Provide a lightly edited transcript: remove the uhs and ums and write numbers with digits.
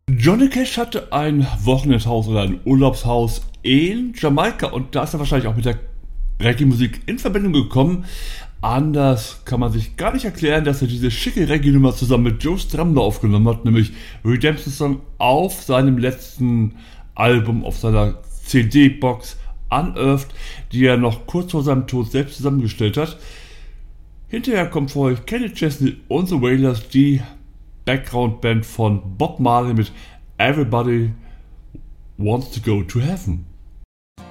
Johnny Cash hatte ein Wochenendhaus oder ein Urlaubshaus in Jamaika und da ist er wahrscheinlich auch mit der Reggae-Musik in Verbindung gekommen. Anders kann man sich gar nicht erklären, dass er diese schicke Reggae-Nummer zusammen mit Joe Strummer aufgenommen hat, nämlich Redemption Song auf seinem letzten Album, auf seiner CD-Box Unearthed, die er noch kurz vor seinem Tod selbst zusammengestellt hat. Hinterher kommt vor euch Kenny Chesney und The Wailers, die Background-Band von Bob Marley mit Everybody Wants to Go to Heaven.